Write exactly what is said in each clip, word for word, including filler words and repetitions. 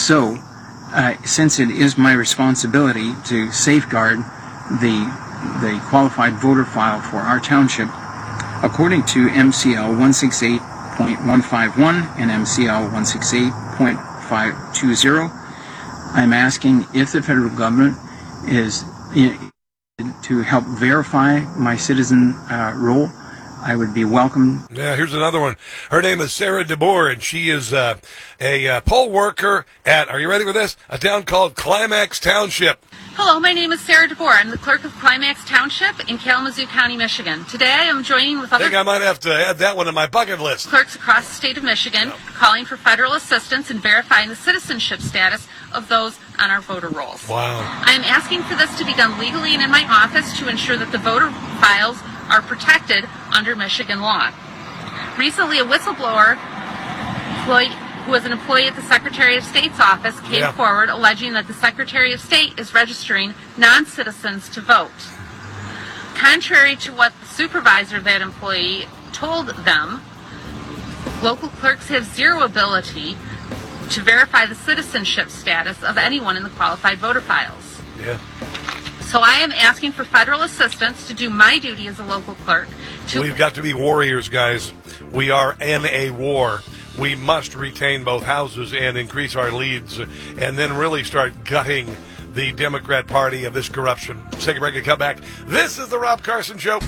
So, uh, since it is my responsibility to safeguard the the qualified voter file for our township, according to M C L one sixty-eight point one fifty-one and M C L one sixty-eight point five twenty, I'm asking if the federal government is in, to help verify my citizen uh, role. I would be welcome. Yeah, here's another one. Her name is Sarah DeBoer, and she is uh, a uh, poll worker at, are you ready for this? A town called Climax Township. Hello, my name is Sarah DeBoer. I'm the clerk of Climax Township in Kalamazoo County, Michigan. Today I am joining with other I think I might have to add that one to my bucket list. Clerks across the state of Michigan, calling for federal assistance in verifying the citizenship status of those on our voter rolls. Wow. I am asking for this to be done legally and in my office to ensure that the voter files are protected under Michigan law. Recently, a whistleblower employee, who was an employee at the Secretary of State's office came yeah. forward alleging that the Secretary of State is registering non-citizens to vote. Contrary to what the supervisor of that employee told them, local clerks have zero ability to verify the citizenship status of anyone in the qualified voter files. Yeah. So I am asking for federal assistance to do my duty as a local clerk. To We've got to be warriors, guys. We are in a war. We must retain both houses and increase our leads and then really start gutting the Democrat Party of this corruption. Take a break and come back. This is the Rob Carson Show.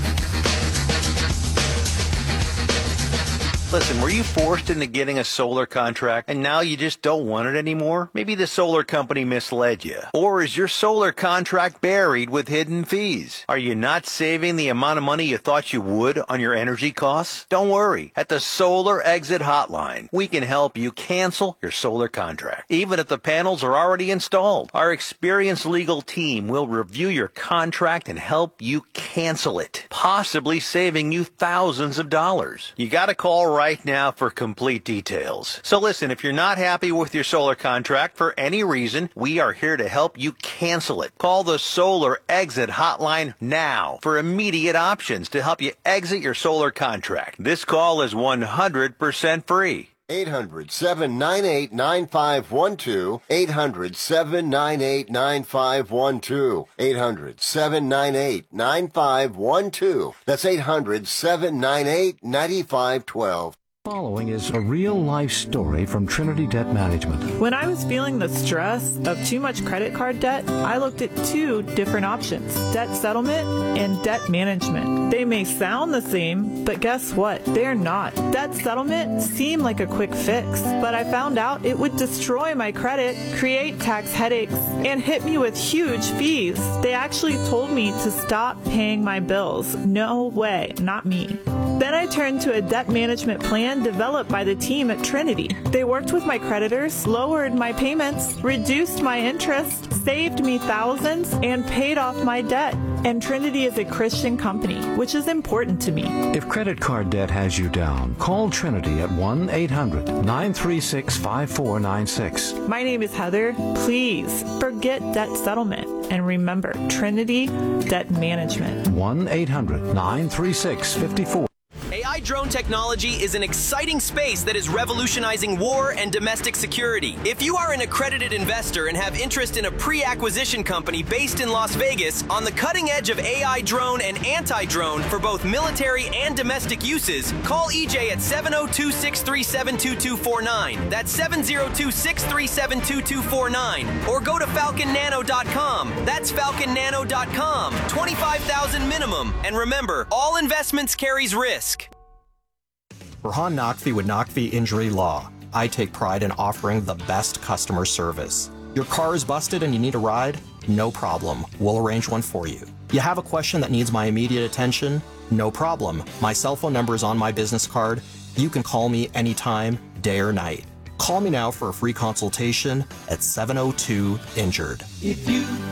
Listen, were you forced into getting a solar contract and now you just don't want it anymore? Maybe the solar company misled you. Or is your solar contract buried with hidden fees? Are you not saving the amount of money you thought you would on your energy costs? Don't worry. At the Solar Exit Hotline, we can help you cancel your solar contract, even if the panels are already installed. Our experienced legal team will review your contract and help you cancel it, possibly saving you thousands of dollars. You got to call right now for complete details. So listen, if you're not happy with your solar contract for any reason, we are here to help you cancel it. Call the Solar Exit Hotline now for immediate options to help you exit your solar contract. This call is one hundred percent free. eight hundred, seven nine eight, nine five one two. eight hundred, seven nine eight, nine five one two. eight hundred, seven nine eight, nine five one two. That's eight hundred, seven nine eight, nine five one two. Following is a real-life story from Trinity Debt Management. When I was feeling the stress of too much credit card debt, I looked at two different options, debt settlement and debt management. They may sound the same, but guess what? They're not. Debt settlement seemed like a quick fix, but I found out it would destroy my credit, create tax headaches, and hit me with huge fees. They actually told me to stop paying my bills. No way, not me. Then I turned to a debt management plan developed by the team at Trinity. They worked with my creditors, lowered my payments, reduced my interest, saved me thousands, and paid off my debt. And Trinity is a Christian company, which is important to me. If credit card debt has you down, call Trinity at one eight hundred, nine three six, five four nine six. My name is Heather. Please forget debt settlement and remember Trinity Debt Management. one eight hundred, nine three six, five four. A I drone technology is an exciting space that is revolutionizing war and domestic security. If you are an accredited investor and have interest in a pre-acquisition company based in Las Vegas on the cutting edge of A I drone and anti-drone for both military and domestic uses, call E J at seven oh two, six three seven, two two four nine. That's seven oh two, six three seven, two two four nine. Or go to falcon nano dot com. That's falcon nano dot com. twenty-five thousand minimum. And remember, all investments carries risk. Rahan Naqvi with Naqvi Injury Law. I take pride in offering the best customer service. Your car is busted and you need a ride? No problem. We'll arrange one for you. You have a question that needs my immediate attention? No problem. My cell phone number is on my business card. You can call me anytime, day or night. Call me now for a free consultation at seven oh two injured. If you